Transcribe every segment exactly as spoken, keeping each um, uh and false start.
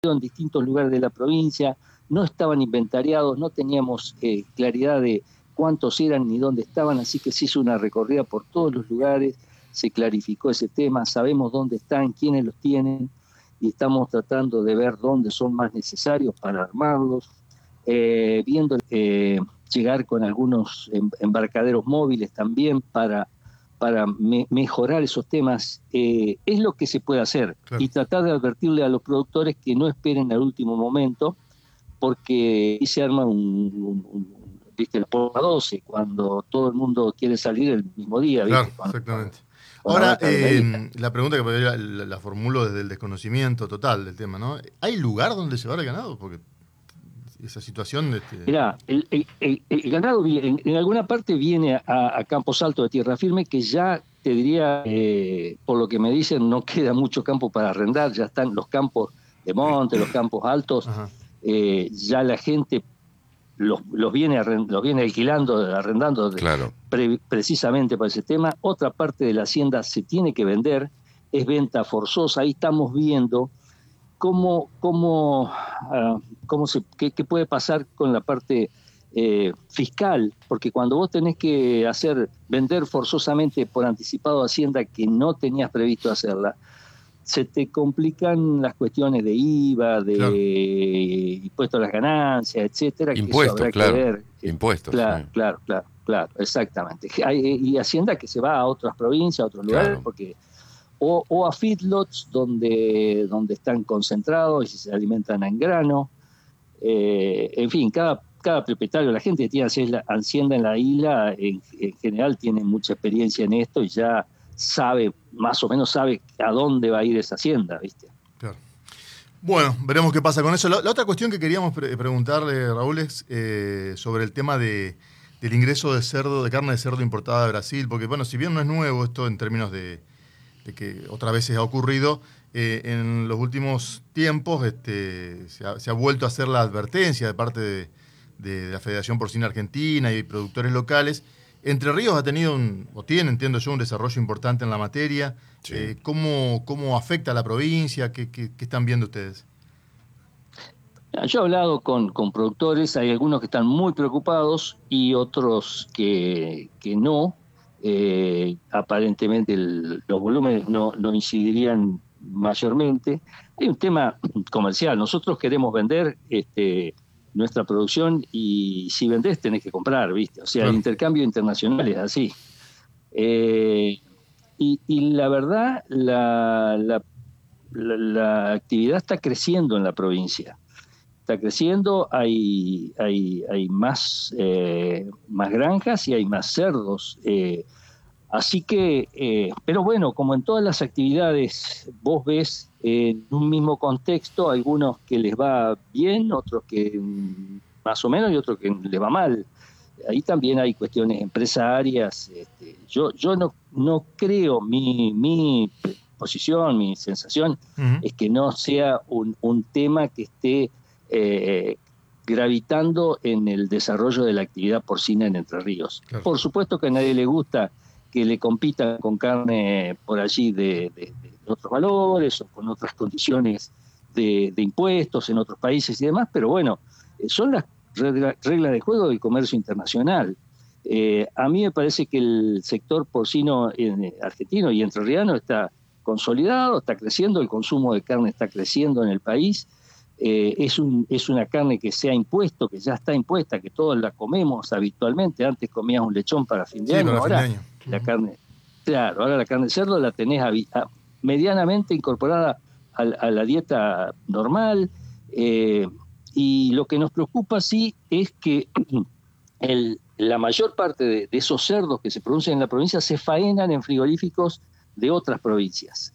en distintos lugares de la provincia, no estaban inventariados, no teníamos eh, claridad de cuántos eran ni dónde estaban, así que se hizo una recorrida por todos los lugares, se clarificó ese tema, sabemos dónde están, quiénes los tienen, y estamos tratando de ver dónde son más necesarios para armarlos, eh, viendo eh, llegar con algunos embarcaderos móviles también para, para me, mejorar esos temas. Eh, es lo que se puede hacer, claro. Y tratar de advertirle a los productores que no esperen al último momento, porque ahí se arma un, un, un ¿viste? El por doce, cuando todo el mundo quiere salir el mismo día. ¿Viste? Claro, cuando, exactamente. cuando Ahora, eh, la pregunta que la, la, la formulo desde el desconocimiento total del tema, ¿no? ¿Hay lugar donde llevar el ganado? Porque esa situación... Este... Mirá, el, el, el, el ganado viene, en, en alguna parte viene a, a Campos Altos de Tierra Firme, que ya te diría, eh, por lo que me dicen, no queda mucho campo para arrendar, ya están los campos de monte, los campos altos, eh, ya la gente los, los, viene, los viene alquilando, arrendando claro. pre, precisamente para ese tema. Otra parte de la hacienda se tiene que vender, es venta forzosa, ahí estamos viendo cómo, cómo, uh, cómo se, qué, qué puede pasar con la parte eh, fiscal, porque cuando vos tenés que hacer, vender forzosamente por anticipado a hacienda que no tenías previsto hacerla, se te complican las cuestiones de I V A, de claro. impuestos a las ganancias, etcétera. Impuestos, que eso habrá claro. Que ver. Impuestos. Claro, sí. claro, claro, claro, exactamente. Hay, y Hacienda que se va a otras provincias, a otros lugares, claro. porque o, o a feedlots donde, donde están concentrados y se alimentan en grano. Eh, en fin, cada, cada propietario, la gente que tiene Hacienda en la isla, en, en general tiene mucha experiencia en esto y ya sabe, más o menos sabe a dónde va a ir esa hacienda, ¿viste? Claro. Bueno, veremos qué pasa con eso. La, la otra cuestión que queríamos pre preguntarle, Raúl, es eh, sobre el tema de, del ingreso de cerdo, de carne de cerdo importada de Brasil, porque bueno, si bien no es nuevo esto en términos de, de que otras veces ha ocurrido, eh, en los últimos tiempos este, se, ha, se ha vuelto a hacer la advertencia de parte de, de la Federación Porcina Argentina y productores locales. Entre Ríos ha tenido, un, o tiene, entiendo yo, un desarrollo importante en la materia. Sí. Eh, ¿cómo, ¿Cómo afecta a la provincia? ¿Qué, qué, qué están viendo ustedes? Yo he hablado con, con productores, hay algunos que están muy preocupados y otros que, que no. Eh, aparentemente el, los volúmenes no, no incidirían mayormente. Hay un tema comercial. Nosotros queremos vender... este nuestra producción y si vendés tenés que comprar, ¿viste? O sea, claro. El intercambio internacional es así. Eh, y, y la verdad, la, la, la, la actividad está creciendo en la provincia. Está creciendo, hay, hay, hay más, eh, más granjas y hay más cerdos. Eh, así que, eh, pero bueno, como en todas las actividades, vos ves en un mismo contexto, algunos que les va bien, otros que más o menos y otros que les va mal. Ahí también hay cuestiones empresarias. Este, yo yo no, no creo, mi, mi posición, mi sensación, uh-huh. es que no sea un, un tema que esté eh, gravitando en el desarrollo de la actividad porcina en Entre Ríos. Claro. Por supuesto que a nadie le gusta que le compitan con carne por allí de, de, de otros valores o con otras condiciones de, de impuestos en otros países y demás, pero bueno, son las reglas de juego del comercio internacional. Eh, a mí me parece que el sector porcino en, argentino y entrerriano está consolidado, está creciendo, el consumo de carne está creciendo en el país, eh, es, un, es una carne que se ha impuesto, que ya está impuesta, que todos la comemos habitualmente. Antes comías un lechón para fin de sí, año, para ahora fin de año. la carne, claro, ahora la carne de cerdo la tenés a, a, medianamente incorporada a, a la dieta normal, eh, y lo que nos preocupa sí es que el, la mayor parte de, de esos cerdos que se producen en la provincia se faenan en frigoríficos de otras provincias.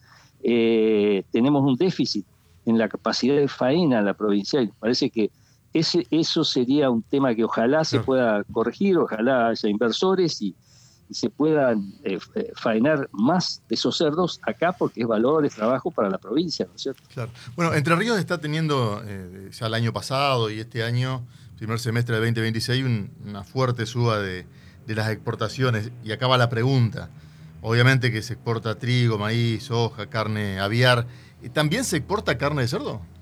Eh, tenemos un déficit en la capacidad de faena en la provincia y parece que ese, eso sería un tema que ojalá se pueda corregir, ojalá haya inversores y, y se puedan eh, faenar más de esos cerdos acá porque es valor, es trabajo para la provincia, ¿no es cierto? Claro. Bueno, Entre Ríos está teniendo eh, ya el año pasado y este año, primer semestre de veinte veintiséis, un, una fuerte suba de, de las exportaciones. Y acá va la pregunta. Obviamente que se exporta trigo, maíz, soja, carne aviar. ¿También se exporta carne de cerdo?